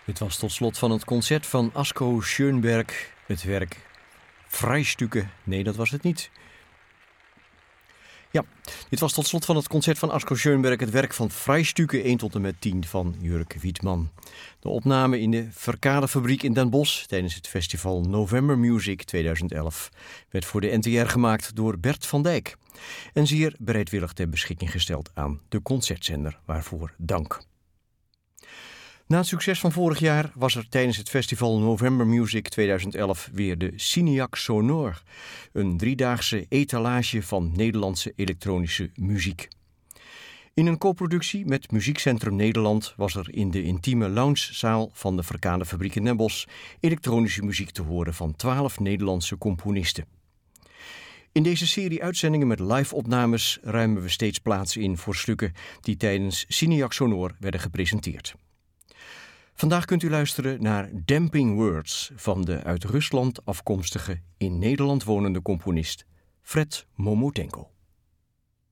Dit was tot slot van het concert van Asko Schoenberg, het werk Freistücke. Nee, dat was het niet. Ja, dit was tot slot van het concert van Asko Schoenberg, het werk van Freistücke 1 tot en met 10 van Jurk Wietman. De opname in de Verkadefabriek in Den Bosch tijdens het festival November Music 2011 werd voor de NTR gemaakt door Bert van Dijk en zeer bereidwillig ter beschikking gesteld aan de concertzender, waarvoor dank. Na het succes van vorig jaar was er tijdens het festival November Music 2011 weer de Cineac Sonor, een 3-daagse etalage van Nederlandse elektronische muziek. In een co-productie met Muziekcentrum Nederland was er in de intieme loungezaal van de Verkadefabriek in Den Bosch elektronische muziek te horen van 12 Nederlandse componisten. In deze serie uitzendingen met live-opnames ruimen we steeds plaats in voor stukken die tijdens Cineac Sonor werden gepresenteerd. Vandaag kunt u luisteren naar Damping Words van de uit Rusland afkomstige in Nederland wonende componist Fred Momotenko.